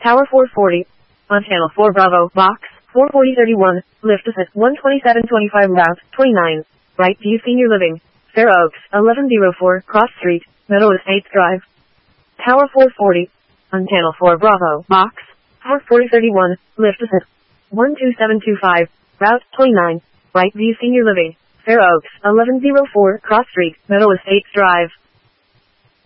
Tower 440. On Channel 4 Bravo, Box 44031, lift us at 12725 Route 29, Right View Senior Living, Fair Oaks, 1104 Cross Street, Meadow Estates Drive. Tower 440. On Channel 4 Bravo, Box 44031, lift us at 12725 Route 29, Right View Senior Living, Fair Oaks, 1104 Cross Street, Meadow Estates Drive.